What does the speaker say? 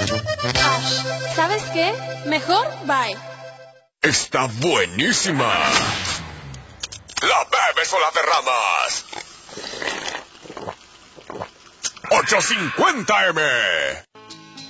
Ash, ¿sabes qué? Mejor bye. Está buenísima. ¿La bebes o la derramas? 850 M.